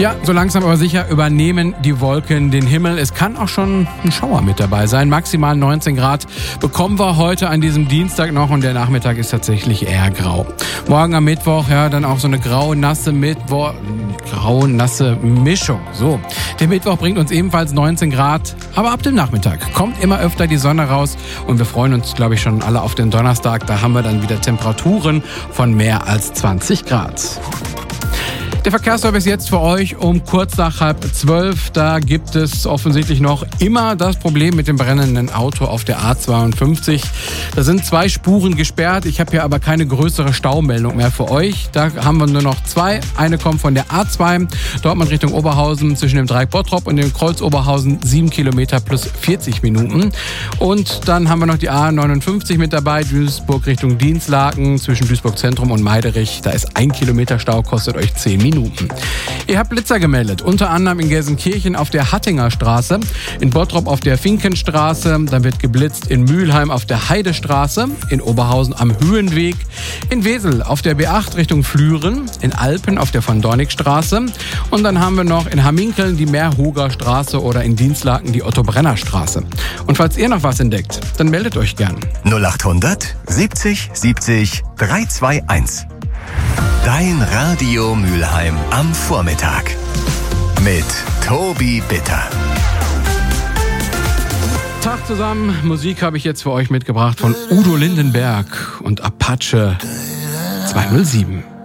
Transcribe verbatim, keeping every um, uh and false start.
Ja, so langsam aber sicher übernehmen die Wolken den Himmel. Es kann auch schon ein Schauer mit dabei sein. Maximal neunzehn Grad bekommen wir heute an diesem Dienstag noch und der Nachmittag ist tatsächlich eher grau. Morgen am Mittwoch, ja, dann auch so eine graue, nasse Mittwoch, graue, nasse Mischung. So, der Mittwoch bringt uns ebenfalls neunzehn Grad, aber ab dem Nachmittag kommt immer öfter die Sonne raus und wir freuen uns, glaube ich, schon alle auf den Donnerstag. Da haben wir dann wieder Temperaturen von mehr als zwanzig Grad. Der Verkehrsservice jetzt für euch um kurz nach halb zwölf. Da gibt es offensichtlich noch immer das Problem mit dem brennenden Auto auf der A zweiundfünfzig. Da sind zwei Spuren gesperrt. Ich habe hier aber keine größere Staumeldung mehr für euch. Da haben wir nur noch zwei. Eine kommt von der A zwei, Dortmund Richtung Oberhausen zwischen dem Dreieck Bottrop und dem Kreuz Oberhausen, sieben Kilometer plus vierzig Minuten. Und dann haben wir noch die A neunundfünfzig mit dabei, Duisburg Richtung Dinslaken zwischen Duisburg Zentrum und Meiderich. Da ist ein Kilometer Stau, kostet euch zehn Minuten. Minuten. Ihr habt Blitzer gemeldet, unter anderem in Gelsenkirchen auf der Hattinger Straße, in Bottrop auf der Finkenstraße, dann wird geblitzt in Mülheim auf der Heidestraße, in Oberhausen am Höhenweg, in Wesel auf der B acht Richtung Flüren, in Alpen auf der von Dornigstraße und dann haben wir noch in Hamminkeln die Meerhoger Straße oder in Dinslaken die Otto-Brenner-Straße. Und falls ihr noch was entdeckt, dann meldet euch gern. null achthundert siebzig siebzig dreihunderteinundzwanzig. Dein Radio Mülheim am Vormittag mit Tobi Bitter. Tag zusammen, Musik habe ich jetzt für euch mitgebracht von Udo Lindenberg und Apache zweihundertsieben.